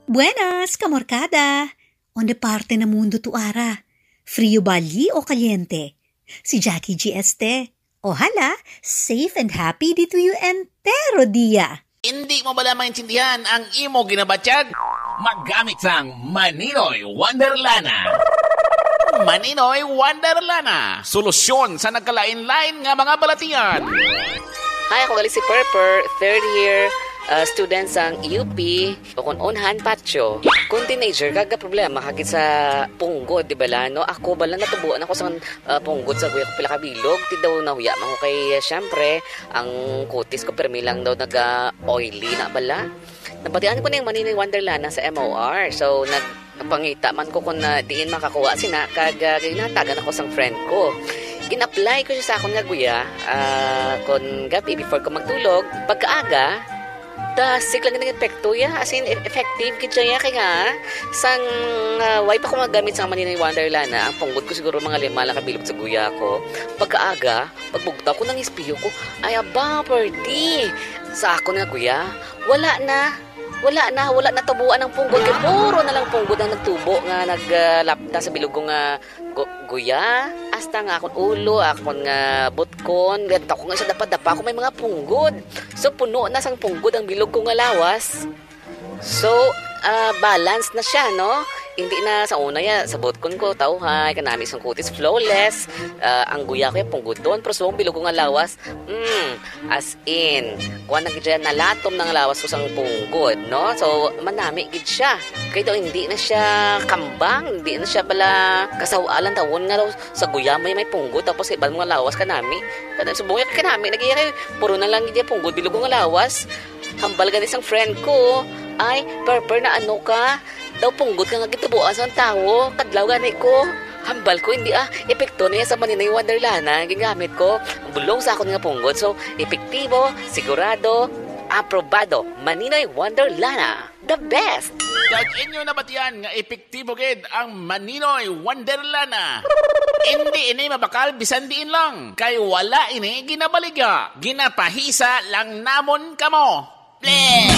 Buenas, kamorkada! Onde parte na mundo tu ara? Frio bali o kaliente? Si Jackie GST. Ohala, safe and happy dito you entero dia. Hindi mo bala maintindihan ang imo ginabatyag? Maggamit sang Maninoy Wonderlana. Maninoy Wonderlana. Solusyon sa nagkalain-lain nga mga balatian. Hi, ako gali si Purper, third year student sang UP, kung unhan patyo. Kung teenager, kaga problema kakit sa punggod, di ba la? No? Ako bala natubuan ako sa punggod sa guya ko pila kabilog. Ti daw nahuya man ko kay, syempre, ang kutis ko permi lang daw naga-oily na bala. Napatian ko na yung Maninoy Wonderlana sa MOR. So, nagpangita man ko kung diin makakuha sina, ginatagan ako sang friend ko. In-apply ko siya sa akong nga guya kung gabi before ko magtulog. Pagkaaga, dasik lang ng epekto ya. As in, effective kitsa ya. Kaya nga, sang wipe ako magamit sa Maninoy Wonderlana, ang punggod ko siguro mga 5 lang kabilog sa guya ko. Pagkaaga, pagbugtaw ko ng espiyo ko, ay aba, party. Sa ako nga guya, wala na tubuan ng punggod. Kaya puro na lang punggod ang nagtubo nga naglapta sa bilog ko nga guya. Hasta nga akong ulo, akong nga butkon. Ganda ko nga sa dapat-dapa ako may mga punggod. So puno na sang punggod ang bilog ko nga lawas. So balance na siya, no? Hindi na sa una ya, sa butkon ko, tauhay, kanami sang kutis flawless. Ang guya ko yung punggod doon, pero so bilog ko nga lawas. As in, kuha na gid nalatom ng lawas ko sang punggod, no? So manami gid siya. Kaya daw hindi na siya kambang, hindi na siya pala kasawalan tawon nga daw sa guya may punggod tapos ibang mga lawas kanami. Kada subong kanami nagiya kay puro na lang gid punggod bilog ko nga lawas. Hambal gani sang friend ko. Ay, Purper na ano ka? Daw punggod ka nga gitubuan sa tao. Kadlaw gani ko. Hambal ko, hindi epekto niya sa Maninoy Wonderlana. Gingamit ko. Bulong sa akong nga punggod. So, epektibo, sigurado, aprobado. Maninoy Wonderlana. The best! Dagin nyo na ba't yan nga epektibo gid ang Maninoy Wonderlana? Hindi ini mabakal bisan diin lang. Kay wala ini ginabaliga. Ginapahisa lang namon kamo. Bleh!